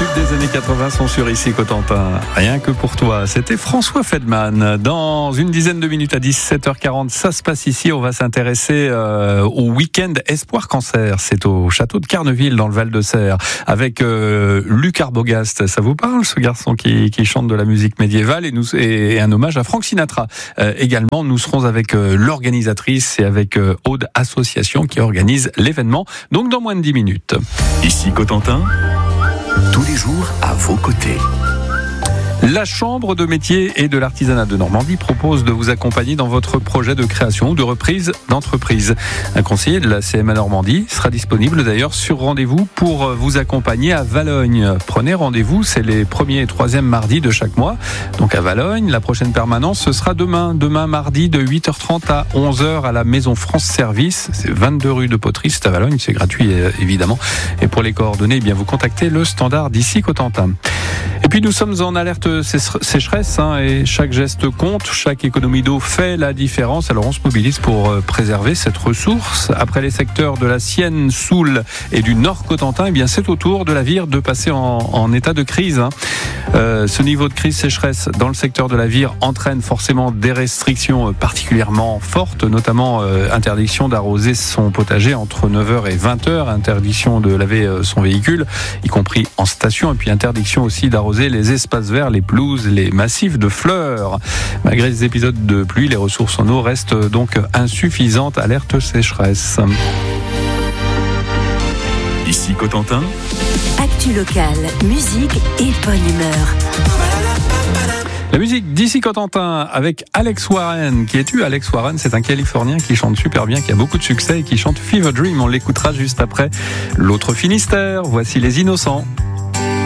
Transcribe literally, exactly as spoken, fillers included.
tubes des années quatre-vingts sont sur Ici Cotentin. Rien que pour toi. C'était François Feldman. Dans une dizaine de minutes à dix-sept heures quarante, ça se passe ici. On va s'intéresser euh, au week-end Espoir Cancer. C'est au château de Carneville dans le Val-de-Serre avec euh, Luc Arbogast. Ça vous parle, ce garçon qui, qui chante de la musique médiévale et, nous, et un hommage à Frank Sinatra. Euh, également, nous serons avec euh, l'organisatrice et avec euh, Aude Association qui organise l'événement. Donc dans moins de dix minutes. Ici Cotentin, tous les jours à vos côtés. La Chambre de métiers et de l'artisanat de Normandie propose de vous accompagner dans votre projet de création ou de reprise d'entreprise. Un conseiller de la C M A Normandie sera disponible d'ailleurs sur rendez-vous pour vous accompagner à Valognes. Prenez rendez-vous, c'est les premiers et troisième mardis de chaque mois. Donc à Valognes, la prochaine permanence, ce sera demain. Demain mardi de huit heures trente à onze heures à la Maison France Service. C'est vingt-deux rue de Poterie, c'est à Valognes, c'est gratuit évidemment. Et pour les coordonnées, eh bien vous contactez le standard d'Ici Cotentin. Et puis nous sommes en alerte sécheresse hein, et chaque geste compte, chaque économie d'eau fait la différence. Alors on se mobilise pour euh, préserver cette ressource. Après les secteurs de la Sienne, Soule et du Nord Cotentin, eh bien c'est au tour de la Vire de passer en, en état de crise. Hein. Euh, ce niveau de crise sécheresse dans le secteur de la Vire entraîne forcément des restrictions particulièrement fortes, notamment euh, interdiction d'arroser son potager entre neuf heures et vingt heures, interdiction de laver euh, son véhicule, y compris en station, et puis interdiction aussi d'arroser les espaces verts, les pelouses, les massifs de fleurs. Malgré les épisodes de pluie, les ressources en eau restent donc insuffisantes. Alerte sécheresse. Ici Cotentin, actu locale, musique et bonne humeur. La musique d'Ici Cotentin avec Alex Warren. Qui es-tu, Alex Warren? C'est un Californien qui chante super bien, qui a beaucoup de succès et qui chante Fever Dream. On l'écoutera juste après l'autre Finistère. Voici Les Innocents.